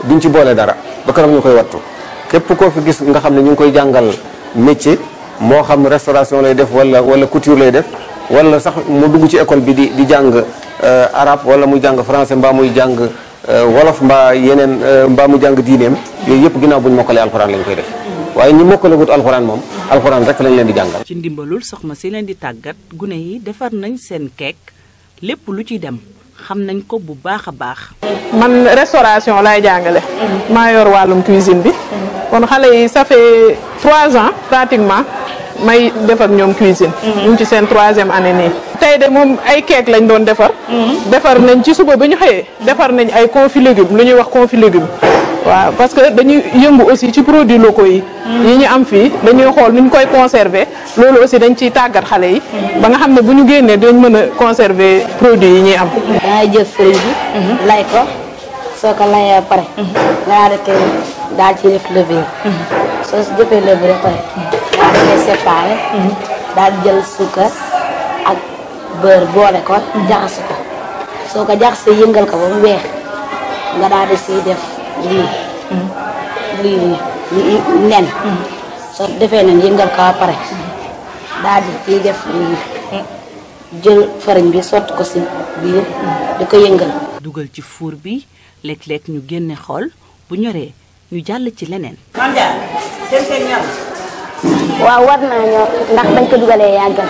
duñ ci boole dara ba keroog ñu koy wattu képp koo fi gis nga xam ne ñu ngi koy jàngal métier moo xam restauration lay def wala couture lay def wala sax mu dugg ci école bi di jàng arabe wala muy jàng français mbaa muy jàng wolof mbaa yeneen mbaa mu jàng diineem yooyu yëpp ginnaaw bu ñu mokkalee alxuraan lañ koy def waaye ñi mokkalagut alxuraan moom alxuraan rek lañ leen di jàngal. ci ndimbalul soxna si leen di tàggat gune yi defar nañ seen keek lépp lu ci dem xam nañ ko bu baax a baax. man restauration laay jàngale. maa yor wàllum cuisine bi. kon xale yi ça fait 3 ans pratiquement may def ak ñoom cuisine. ñu ngi ci seen 3e année nii. tey de moom ay keek lañ doon defar. defar nañ ci suba ba ñu xëyee defar nañ ay confit légumes lu ñuy wax confit légumes. waaw parce que dañuy yëngu aussi ci produits locaux yi. yi ñu am fii dañuy xool nu ñu koy conserver loolu aussi dañ ciy tàggat xale yi. ba nga xam ne bu ñu génnee dinañ mën a conserver produits yi ñuy am. dangay jël fëriñ bi. lay ko soo ko layee ba pare. nga daal ci def levure. soo si jëfee levure ba pare. daal di koy séparé. daal di jël suukar ak beurre boole ko. jaxase ko soo ko jaxasee yëngal ko ba mu weex nga daal di siy def. lii nen soo defee nen yëngal ko ba pare daal di ciy def jël farine bi sotti ko si biir di ko yëngal. dugal ci four bi léeg-léeg ñu génne xool bu ñoree ñu jàll ci leneen. seen ñor. waaw war naa ñor ndax bañ ko dugalee yàggal.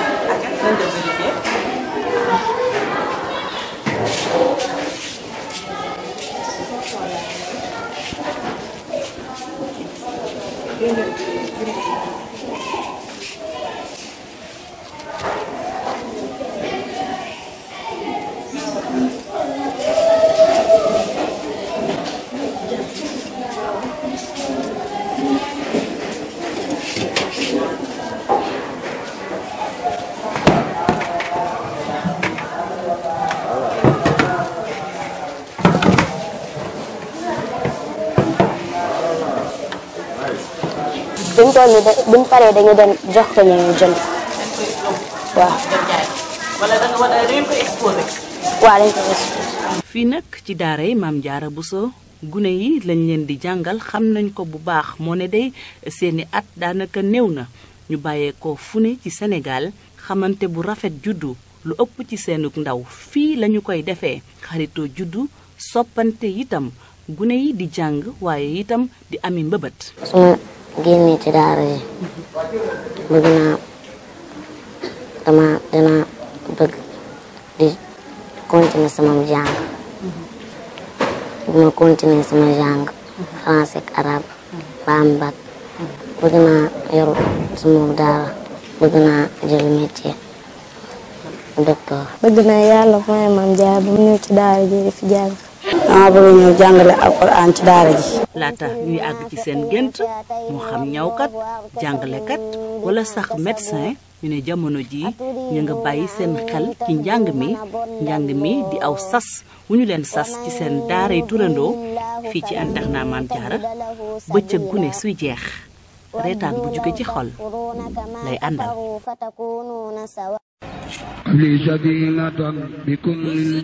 buñ paree dañu dem jox ko ñu jënd. waaw. wala da ngeen ko exposé. waaw dañ ko exposé. fii nag ci daara yi Maam Jaara Buso gune yi lañ leen di jàngal xam nañ ko bu baax moo ne day seeni at daanaka néew na ñu bàyyeekoo fu ne ci Sénégal xamante bu rafet juddu lu ëpp ci seenug ndaw fii lañu koy defee xaritoo juddu soppante itam gune yi di jàng waaye itam di ami mbëbët. génne ci daara yi bëgg naa dina bëgg di continuer sama jàng ma continuer sama jàng français ak arabe ba am bac bëgg naa yor sama daara bëgg naa jël métier docteur. bëgg naa yàlla mooy Maam Jaara ba mu ñëw ci daara ji fi jàng. dama bëgg ñëw jàngale alxuraan ci daara ji. laata ñuy àgg ci seen gént moo xam ñawkat jàngalekat wala sax médecin ñu ne jamono ji ñu nga bàyyi seen xel ci njàng mi di aw sas wu ñu leen sas ci seen daaray turandoo fii ci internat Maam Jaara bëccëg gune suy jeex reetaan bu jóge ci xol lay àndal.